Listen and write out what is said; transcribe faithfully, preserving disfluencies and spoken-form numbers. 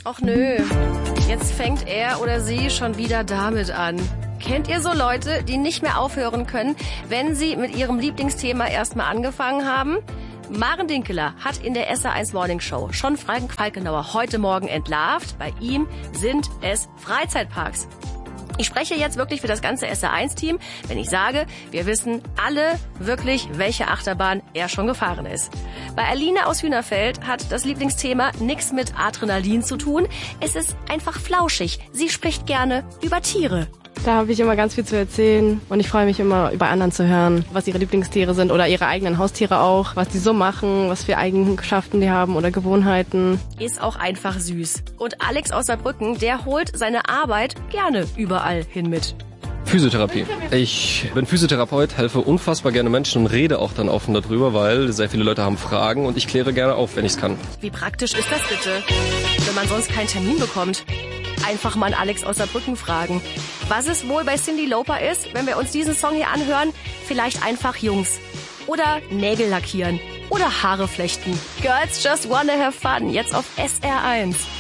Och nö, jetzt fängt er oder sie schon wieder damit an. Kennt ihr so Leute, die nicht mehr aufhören können, wenn sie mit ihrem Lieblingsthema erstmal angefangen haben? Maren Dinkeler hat in der S R eins Morning Show schon Frank Falkenauer heute Morgen entlarvt. Bei ihm sind es Freizeitparks. Ich spreche jetzt wirklich für das ganze S R eins Team, wenn ich sage, wir wissen alle wirklich, welche Achterbahn er schon gefahren ist. Bei Aline aus Hühnerfeld hat das Lieblingsthema nichts mit Adrenalin zu tun. Es ist einfach flauschig. Sie spricht gerne über Tiere. Da habe ich immer ganz viel zu erzählen und ich freue mich immer, über anderen zu hören, was ihre Lieblingstiere sind oder ihre eigenen Haustiere auch, was die so machen, was für Eigenschaften die haben oder Gewohnheiten. Ist auch einfach süß. Und Alex aus Saarbrücken, der holt seine Arbeit gerne überall hin mit. Physiotherapie. Ich bin Physiotherapeut, helfe unfassbar gerne Menschen und rede auch dann offen darüber, weil sehr viele Leute haben Fragen und ich kläre gerne auf, wenn ich es kann. Wie praktisch ist das bitte, wenn man sonst keinen Termin bekommt? Einfach mal Alex aus Saarbrücken fragen. Was es wohl bei Cyndi Lauper ist, wenn wir uns diesen Song hier anhören? Vielleicht einfach Jungs. Oder Nägel lackieren. Oder Haare flechten. Girls just wanna have fun. Jetzt auf S R eins.